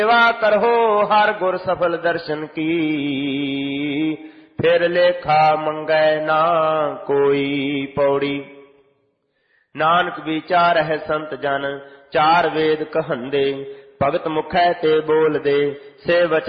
सेवा करहो हर गुर सफल दर्शन की, फिर लेखा मंगै ना कोई। पौड़ी। नानक विचार है संत जन, चार वेद कहंदे, भगत मुखै ते बोल दे, से वचन